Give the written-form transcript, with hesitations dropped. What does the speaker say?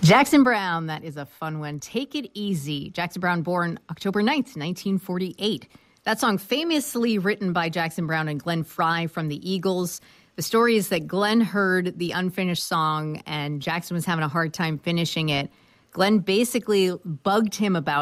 Jackson Browne, that is a fun one. Take It Easy. Jackson Browne, born October 9th, 1948. That song famously written by Jackson Browne and Glenn Frey from the Eagles. The story is that Glenn heard the unfinished song and Jackson was having a hard time finishing it. Glenn basically bugged him about